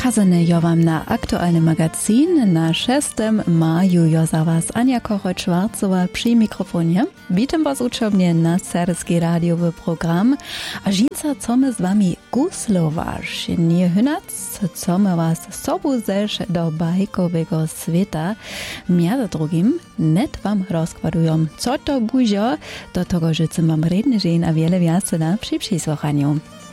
Kazane jo wam na aktualny magazin na 6. maju jo za was Ania Kochoć-Schwarzowa przy mikrofonie. Witam was uczobnie na Serbski radiowy program. A żinca, co my z wami guslowasz? Nie hynac, co my was sobu zesz do bajkowego świata. Między drugim net wam rozkładują, co to buźo, do tego życę wam redny dzień a wiele wiasy na przy przysłuchaniu.